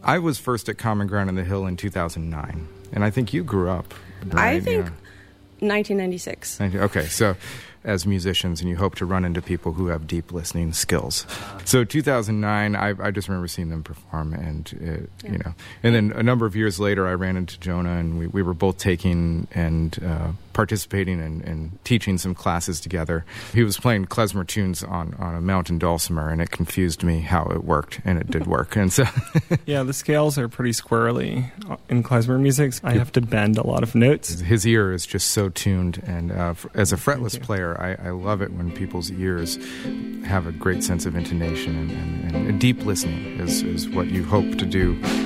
I was first at Common Ground on the Hill in 2009, and I think you grew up. Right? I think 1996. Okay, so as musicians, and you hope to run into people who have deep listening skills. So 2009, I just remember seeing them perform, and and then a number of years later, I ran into Jonah, and we were both taking and participating and teaching some classes together. He was playing klezmer tunes on a mountain dulcimer, and it confused me how it worked, and it did work. And so, yeah, the scales are pretty squirrely in klezmer music. I have to bend a lot of notes. His ear is just so tuned, and as a fretless player, I love it when people's ears have a great sense of intonation, and deep listening is what you hope to do